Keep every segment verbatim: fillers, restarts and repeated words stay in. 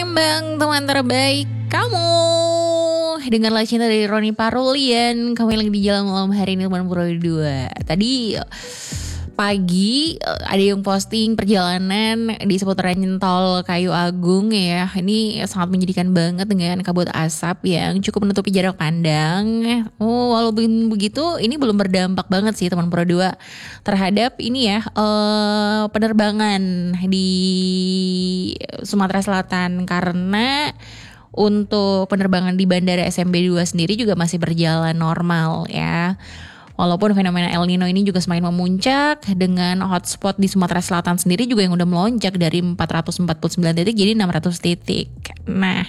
Lambang teman terbaik kamu. Dengarlah cinta dari Roni Parulian. Kamu yang lagi di jalan malam hari ini teman Pro dua. Tadi pagi ada yang posting perjalanan di seputaran tol Kayu Agung ya. Ini sangat menjadikan banget dengan kabut asap yang cukup menutupi jarak pandang. Oh, walaupun begitu ini belum berdampak banget sih teman Pro dua terhadap ini ya eh, penerbangan di Sumatera Selatan, karena untuk penerbangan di Bandara S M B dua sendiri juga masih berjalan normal ya. Walaupun fenomena El Nino ini juga semakin memuncak, dengan hotspot di Sumatera Selatan sendiri juga yang udah melonjak dari empat ratus empat puluh sembilan titik jadi enam ratus titik. Nah,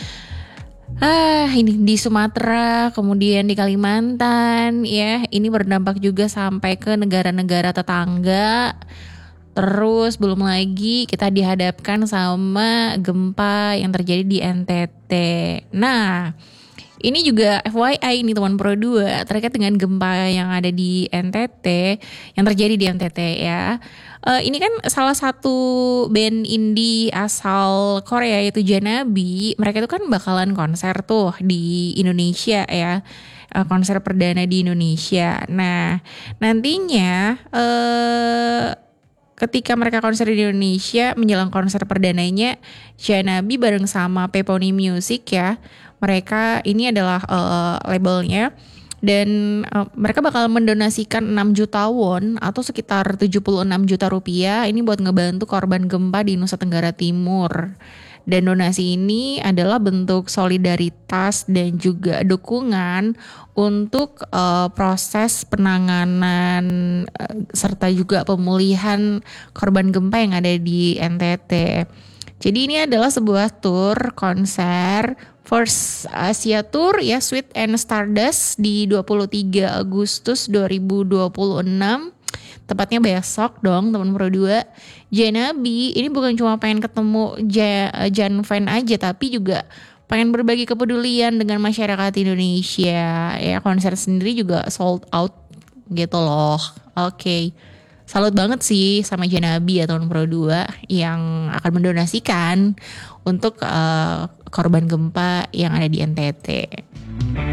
ah ini di Sumatera, kemudian di Kalimantan ya, ini berdampak juga sampai ke negara-negara tetangga. Terus belum lagi kita dihadapkan sama gempa yang terjadi di N T T. Nah, ini juga F Y I ini teman Pro dua terkait dengan gempa yang ada di N T T, yang terjadi di N T T ya. Uh, ini kan salah satu band indie asal Korea yaitu Janabi. Mereka itu kan bakalan konser tuh di Indonesia ya. Uh, konser perdana di Indonesia. Nah, nantinya uh, ketika mereka konser di Indonesia, menjelang konser perdananya, Janabi bareng sama Peponi Music ya, mereka ini adalah uh, labelnya, dan uh, mereka bakal mendonasikan enam juta won atau sekitar tujuh puluh enam juta rupiah ini buat ngebantu korban gempa di Nusa Tenggara Timur. Dan donasi ini adalah bentuk solidaritas dan juga dukungan untuk uh, proses penanganan uh, serta juga pemulihan korban gempa yang ada di N T T. Jadi ini adalah sebuah tour konser First Asia Tour ya, Sweet and Stardust di dua puluh tiga Agustus dua ribu dua puluh enam. Tepatnya besok dong teman Pro dua. Janabi ini bukan cuma pengen ketemu Jan fan aja, tapi juga pengen berbagi kepedulian dengan masyarakat Indonesia. Ya, konser sendiri juga sold out gitu loh. Oke. Okay. Salut banget sih sama Janabi ya teman Pro dua yang akan mendonasikan untuk uh, korban gempa yang ada di N T T.